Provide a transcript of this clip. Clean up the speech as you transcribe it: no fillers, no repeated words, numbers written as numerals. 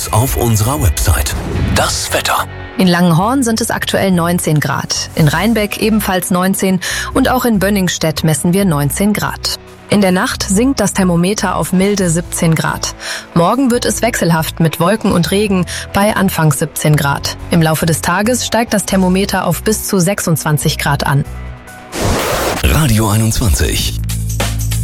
uns auf unserer Website. Das Wetter. In Langenhorn sind es aktuell 19 Grad, in Rheinbeck ebenfalls 19 und auch in Bönningstedt messen wir 19 Grad. In der Nacht sinkt das Thermometer auf milde 17 Grad. Morgen wird es wechselhaft mit Wolken und Regen bei anfangs 17 Grad. Im Laufe des Tages steigt das Thermometer auf bis zu 26 Grad an. Radio 21.